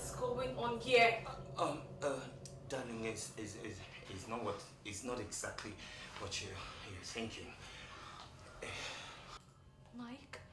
is going on here? Darling, it's not exactly what you're thinking. Mike,